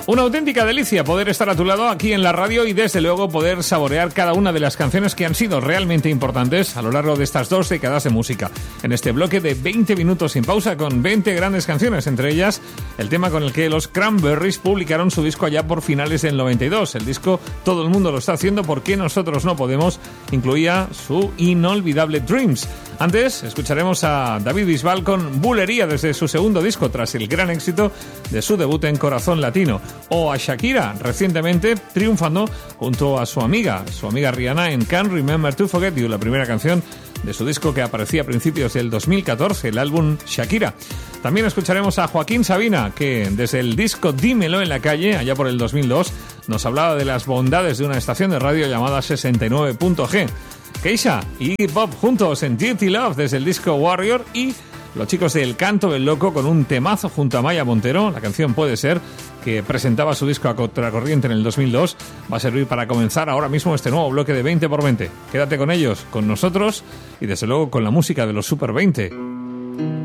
Una auténtica delicia poder estar a tu lado aquí en la radio y desde luego poder saborear cada una de las canciones que han sido realmente importantes a lo largo de estas 2 décadas de música. En este bloque de 20 minutos sin pausa con 20 grandes canciones, entre ellas el tema con el que los Cranberries publicaron su disco allá por finales del 92. El disco Todo el mundo lo está haciendo, ¿por qué nosotros no podemos? Incluía su inolvidable Dreams. Antes escucharemos a David Bisbal con Bulería desde su segundo disco tras el gran éxito de su debut en Corazón Latino. O a Shakira, recientemente triunfando junto a su amiga Rihanna en Can't Remember to Forget You, la primera canción de su disco que aparecía a principios del 2014, el álbum Shakira. También escucharemos a Joaquín Sabina, que desde el disco Dímelo en la calle, allá por el 2002, nos hablaba de las bondades de una estación de radio llamada 69.g. Keisha y Iggy Pop juntos en Dirty Love desde el disco Warrior, y los chicos de El Canto del Loco con un temazo junto a Maya Montero. La canción Puede Ser, que presentaba su disco a contracorriente en el 2002, va a servir para comenzar ahora mismo este nuevo bloque de 20x20. Quédate con ellos, con nosotros y desde luego con la música de los Super 20.